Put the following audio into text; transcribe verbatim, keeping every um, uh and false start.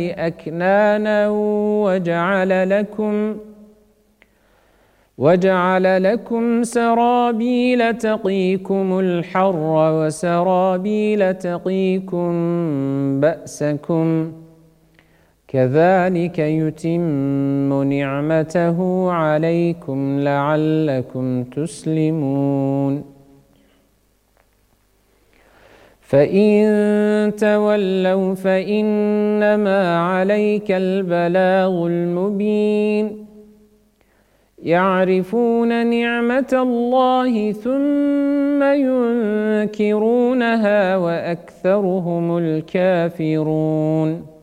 أكنانا وجعل لكم وجعل لكم سرابيل تقيكم الحر وسرابيل تقيكم بأسكم كذلك يتم نعمته عليكم لعلكم تسلمون فإن تولوا فإنما عليك البلاغ المبين يعرفون نعمة الله ثم ينكرونها وأكثرهم الكافرون